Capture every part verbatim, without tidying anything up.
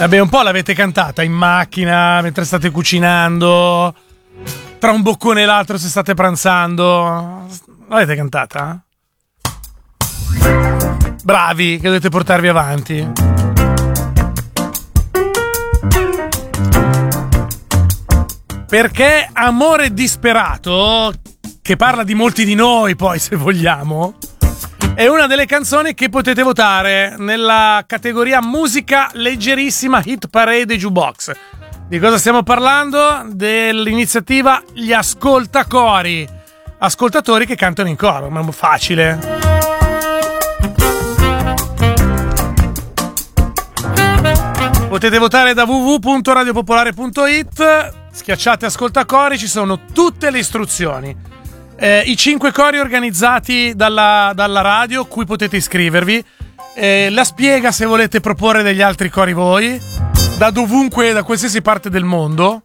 Vabbè, un po' l'avete cantata in macchina, mentre state cucinando, tra un boccone e l'altro se state pranzando. L'avete cantata? Bravi, che dovete portarvi avanti. Perché Amore disperato, che parla di molti di noi poi se vogliamo, è una delle canzoni che potete votare nella categoria musica leggerissima Hit Parade e Jukebox. Di cosa stiamo parlando? Dell'iniziativa Gli Ascoltacori, ascoltatori che cantano in coro, ma è facile. Potete votare da w w w punto radio popolare punto i t, schiacciate Ascoltacori, ci sono tutte le istruzioni. Eh, I cinque cori organizzati dalla, dalla radio, cui potete iscrivervi. Eh, la spiega se volete proporre degli altri cori voi, da dovunque, da qualsiasi parte del mondo.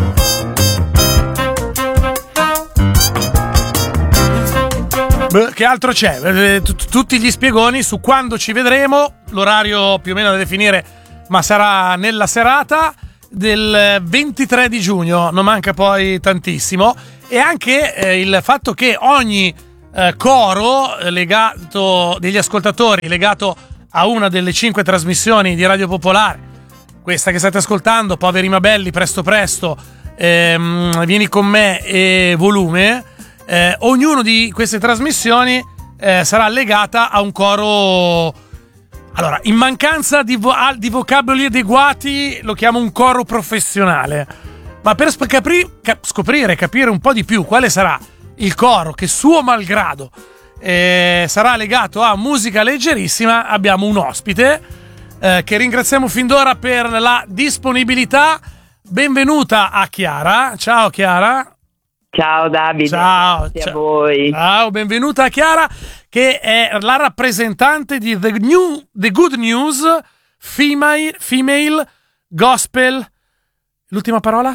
Beh, che altro c'è? Eh, t- tutti gli spiegoni su quando ci vedremo, l'orario più o meno da definire, ma sarà nella serata del ventitré di giugno, non manca poi tantissimo. E anche eh, il fatto che ogni eh, coro legato degli ascoltatori legato a una delle cinque trasmissioni di Radio Popolare, questa che state ascoltando, Poveri ma Belli, Presto Presto, ehm, Vieni con me e Volume, eh, ognuno di queste trasmissioni eh, sarà legata a un coro. Allora, in mancanza di, vo- di vocaboli adeguati lo chiamo un coro professionale. Ma per sp- capri- cap- scoprire, capire un po' di più quale sarà il coro che suo malgrado eh, sarà legato a musica leggerissima, abbiamo un ospite eh, che ringraziamo fin d'ora per la disponibilità. Benvenuta a Chiara. Ciao Chiara. Ciao Davide. Ciao, grazie ciao. a voi. Ciao, benvenuta a Chiara, che è la rappresentante di The, New, The Good News Female, Female Gospel. L'ultima parola?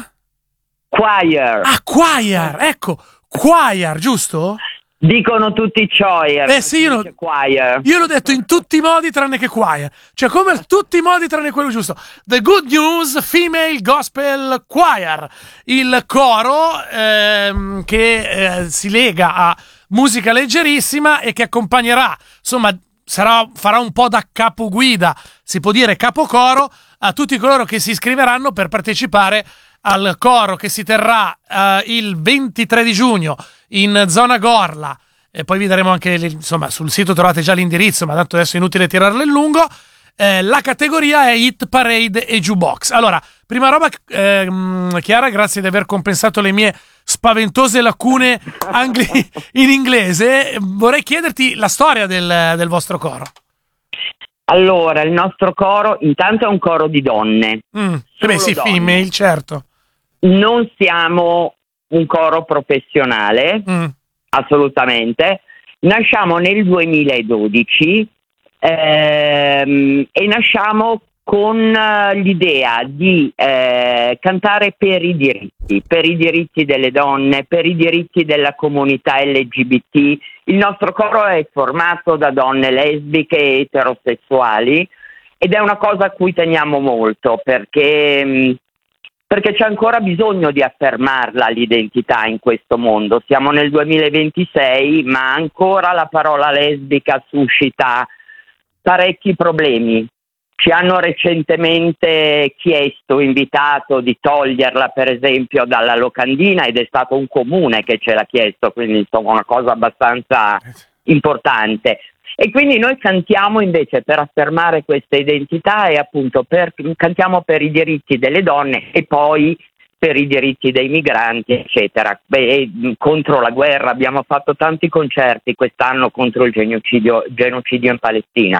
Choir. Ah, choir, ecco, choir, giusto? Dicono tutti choir. Eh sì, io, choir. io l'ho detto in tutti i modi tranne che choir. Cioè, come tutti i modi tranne quello giusto. The Good News Female Gospel Choir. Il coro ehm, che eh, si lega a musica leggerissima e che accompagnerà, insomma, sarà, farà un po' da capoguida, si può dire capocoro, a tutti coloro che si iscriveranno per partecipare al coro che si terrà uh, il ventitré di giugno in zona Gorla. E poi vi daremo anche, insomma, sul sito trovate già l'indirizzo, ma tanto adesso è inutile tirarlo in lungo. Eh, la categoria è Hit Parade e Jukebox. Allora, prima roba, ehm, Chiara, grazie di aver compensato le mie spaventose lacune angli- in inglese. Vorrei chiederti la storia del, del vostro coro. Allora, il nostro coro intanto è un coro di donne. Mm. Beh, sì, donne. Female, certo. Non siamo un coro professionale, mm. assolutamente. Nasciamo nel duemiladodici ehm, e nasciamo con l'idea di eh, cantare per i diritti, per i diritti delle donne, per i diritti della comunità L G B T. Il nostro coro è formato da donne lesbiche e eterosessuali ed è una cosa a cui teniamo molto perché, perché c'è ancora bisogno di affermarla l'identità in questo mondo. Siamo nel duemilaventisei, ma ancora la parola lesbica suscita parecchi problemi. Ci hanno recentemente chiesto, invitato di toglierla per esempio dalla locandina ed è stato un comune che ce l'ha chiesto, quindi insomma una cosa abbastanza importante. E quindi noi cantiamo invece per affermare questa identità e appunto per, cantiamo per i diritti delle donne e poi per i diritti dei migranti, eccetera. Beh, contro la guerra abbiamo fatto tanti concerti quest'anno contro il genocidio, genocidio in Palestina.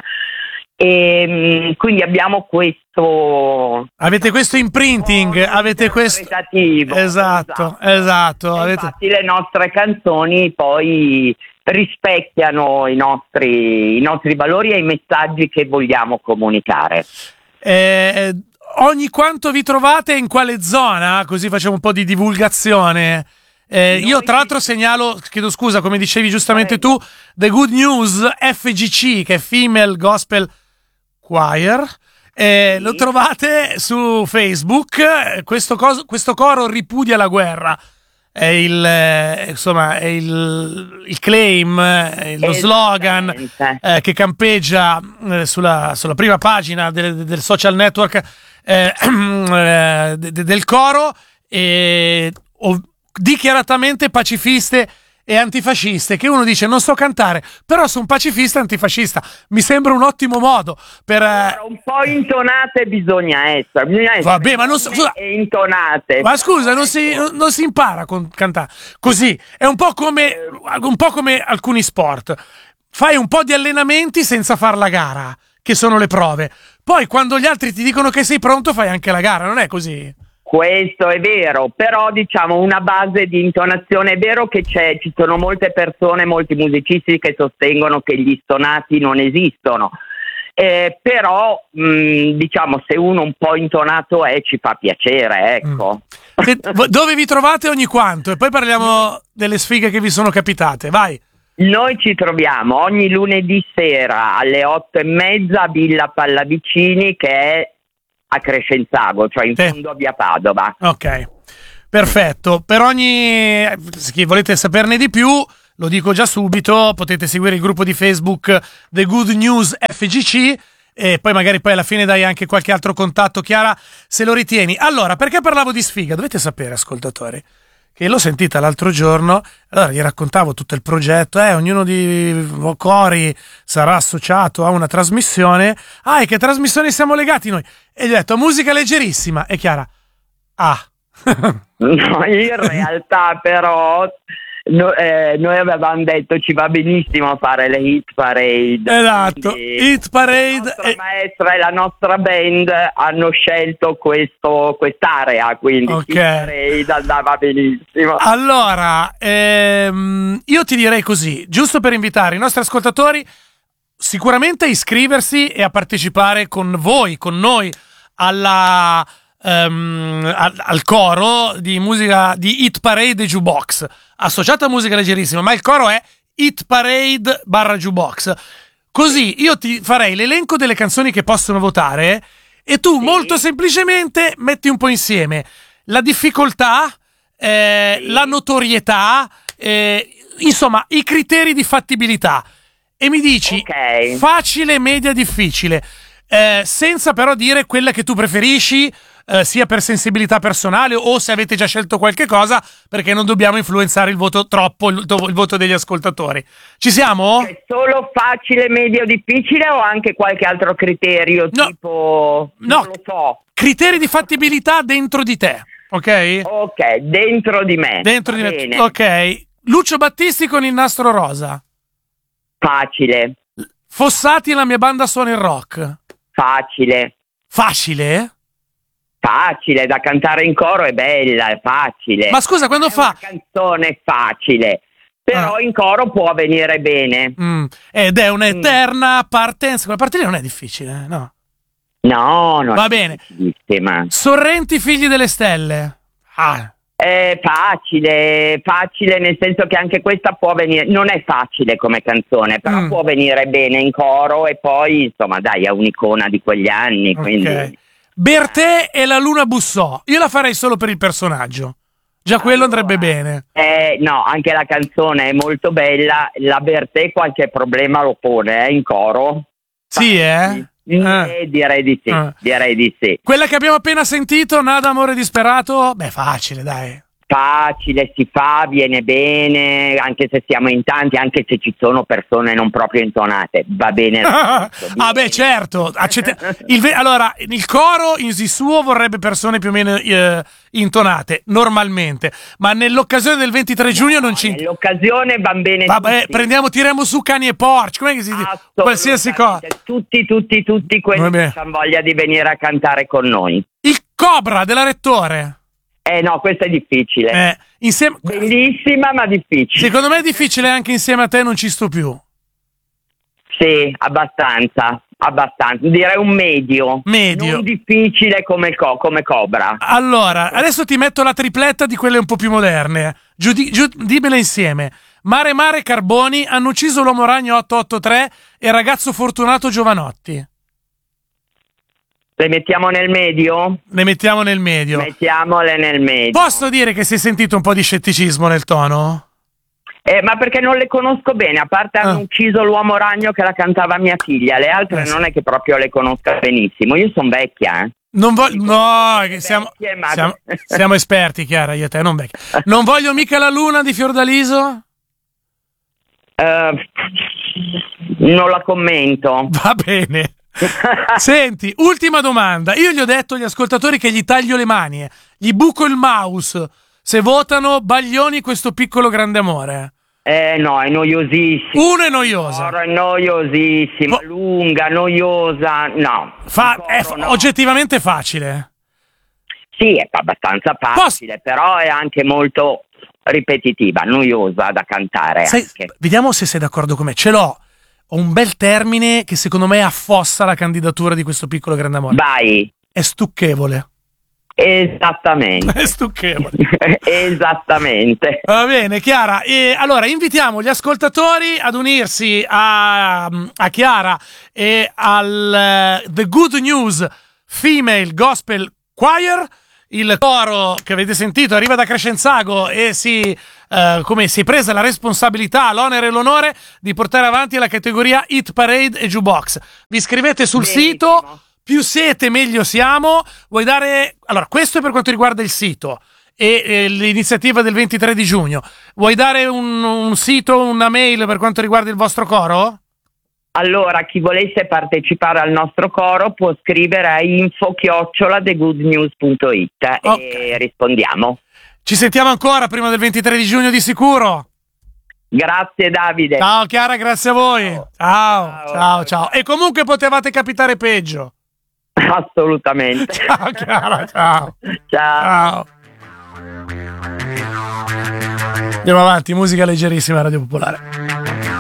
E quindi abbiamo questo avete questo imprinting, avete questo esatto, esatto, esatto. Avete... Infatti le nostre canzoni poi rispecchiano i nostri, i nostri valori e i messaggi che vogliamo comunicare. Eh, ogni quanto vi trovate, in quale zona? Così facciamo un po' di divulgazione. Eh, io tra l'altro segnalo, chiedo scusa, come dicevi giustamente tu, The Good News F G C, che è Female Gospel Choir, Eh, lo trovate su Facebook. Questo, coso, questo coro ripudia la guerra. È il, eh, insomma, è il, il claim, eh, lo slogan eh, che campeggia eh, sulla, sulla prima pagina del, del social network eh, eh, de, del coro, e, o, dichiaratamente pacifiste e antifasciste, che uno dice non so cantare, però sono pacifista e antifascista. Mi sembra un ottimo modo per eh... un po' intonate bisogna essere, bisogna essere vabbè, ma non so, scusa, e intonate. Ma scusa, non si, non si impara con cantare così. È un po' come un po' come alcuni sport. Fai un po' di allenamenti senza far la gara, che sono le prove. Poi quando gli altri ti dicono che sei pronto, fai anche la gara, non è così? Questo è vero, però diciamo una base di intonazione. È vero che c'è, ci sono molte persone, molti musicisti che sostengono che gli stonati non esistono, eh, però mh, diciamo se uno un po' intonato è, ci fa piacere, ecco. Mm. Dove vi trovate ogni quanto? E poi parliamo delle sfighe che vi sono capitate, vai. Noi ci troviamo ogni lunedì sera alle otto e mezza a Villa Pallavicini, che è a Crescenzago, cioè in sì. fondo a via Padova. Ok, perfetto. Per ogni, se volete saperne di più, lo dico già subito, potete seguire il gruppo di Facebook The Good News F G C, e poi magari poi alla fine dai anche qualche altro contatto, Chiara, se lo ritieni. Allora, perché parlavo di sfiga? Dovete sapere, ascoltatori, che l'ho sentita l'altro giorno, allora gli raccontavo tutto il progetto, eh, ognuno di cori sarà associato a una trasmissione. Ah, e che trasmissione siamo legati noi? E gli ho detto, musica leggerissima. E Chiara, ah. No, in realtà però no, eh, noi avevamo detto ci va benissimo a fare le hit parade. Esatto, hit parade. La nostra e... maestra e la nostra band hanno scelto questo, quest'area, quindi okay. Hit parade andava benissimo. Allora, ehm, io ti direi così, giusto per invitare i nostri ascoltatori sicuramente a iscriversi e a partecipare con voi, con noi, alla... Um, al, al coro di musica di Hit Parade e Jukebox, associato a musica leggerissima, ma il coro è Hit Parade barra Jukebox. Così io ti farei l'elenco delle canzoni che possono votare e tu sì. molto semplicemente metti un po' insieme la difficoltà, eh, sì. la notorietà, eh, insomma i criteri di fattibilità, e mi dici okay. facile, media, difficile, eh, senza però dire quella che tu preferisci, Uh, sia per sensibilità personale o se avete già scelto qualche cosa, perché non dobbiamo influenzare il voto troppo, il, il voto degli ascoltatori. Ci siamo? È solo facile, medio, difficile o anche qualche altro criterio, no. tipo no, non lo so. Criteri di fattibilità dentro di te, ok? Ok, dentro di me. Dentro di me. Ok. Lucio Battisti con Il nastro rosa. Facile. Fossati, La mia banda suona il rock. Facile. Facile? Facile, da cantare in coro è bella, è facile. Ma scusa, quando è fa... una canzone facile, però ah. in coro può venire bene. Mm. Ed è un'eterna mm. partenza. Quella parte lì non è difficile, no? No, no. Va bene. Sorrenti, Figli delle stelle. Ah. È facile, facile nel senso che anche questa può venire, non è facile come canzone, però mm. può venire bene in coro, e poi insomma dai, è un'icona di quegli anni, okay. quindi... Bertè e la luna bussò. Io la farei solo per il personaggio. Già quello allora, andrebbe bene. Eh, no, anche la canzone è molto bella. La Bertè qualche problema lo pone eh, in coro. Sì, eh? Eh, eh. Direi di sì, eh. direi di sì. Quella che abbiamo appena sentito, Nada amore disperato, beh, facile, dai. Facile, si fa, viene bene, anche se siamo in tanti, anche se ci sono persone non proprio intonate, va bene. Ah beh, certo. Accett- il ve- allora, il coro in di suo vorrebbe persone più o meno eh, intonate, normalmente, ma nell'occasione del ventitré giugno no, non ci... Nell'occasione van bene Vabbè, tutti. prendiamo, tiriamo su cani e porci, com'è che si dice? Qualsiasi cosa. Tutti, tutti, tutti quelli che hanno voglia di venire a cantare con noi. Il Cobra della Rettore. Eh no, questo è difficile. Eh, insieme... Bellissima ma difficile. Secondo me è difficile anche insieme a te, non ci sto più. Sì, abbastanza, abbastanza. Direi un medio. Medio. Non difficile come, co- come Cobra. Allora, adesso ti metto la tripletta di quelle un po' più moderne. Giudi- giu- dimmela insieme. Mare Mare Carboni, Hanno ucciso l'uomo ragno otto otto tre e Ragazzo fortunato Giovanotti. Le mettiamo nel medio? Le mettiamo nel medio. Mettiamole nel medio. Posso dire che si è sentito un po' di scetticismo nel tono? Eh, ma perché non le conosco bene, a parte hanno Ah. ucciso l'uomo ragno che la cantava mia figlia, le altre Eh, sì. non è che proprio le conosca benissimo, io sono vecchia, eh. Non voglio, no, che siamo, Vecchie, ma- siamo, siamo esperti, Chiara, io e te, non vecchi. Non voglio mica la luna di Fiordaliso? Eh, non la commento. Va bene. Senti, ultima domanda. Io gli ho detto agli ascoltatori che gli taglio le mani, eh. Gli buco il mouse se votano Baglioni questo piccolo grande amore. Eh no, è noiosissimo. Uno è noiosa. È noiosissima, Vo- lunga, noiosa, no. Fa- Il è coro f- no. oggettivamente facile. Sì, è abbastanza facile, però è anche molto ripetitiva, noiosa da cantare Sai- anche. vediamo se sei d'accordo con me. Ce l'ho. Ho un bel termine che secondo me affossa la candidatura di questo piccolo grande amore. Vai, È stucchevole. esattamente. È stucchevole. Esattamente. Va bene, Chiara. E allora invitiamo gli ascoltatori ad unirsi a, a Chiara e al uh, The Good News Female Gospel Choir. Il coro che avete sentito arriva da Crescenzago e si, uh, come si è presa la responsabilità, l'onere e l'onore di portare avanti la categoria Hit Parade e Jukebox. Vi iscrivete sul Benissimo. sito. Più siete, meglio siamo. Vuoi dare... Allora, questo è per quanto riguarda il sito e, e l'iniziativa del ventitré di giugno. Vuoi dare un, un sito, una mail per quanto riguarda il vostro coro? Allora, chi volesse partecipare al nostro coro può scrivere a info chiocciola the good news punto it Ok. e rispondiamo. Ci sentiamo ancora prima del ventitré di giugno di sicuro. Grazie Davide. Ciao Chiara, grazie a voi. Ciao, ciao, ciao. Ciao. E comunque potevate capitare peggio. Assolutamente. Ciao Chiara, ciao. Ciao. Ciao. Andiamo avanti, musica leggerissima, Radio Popolare.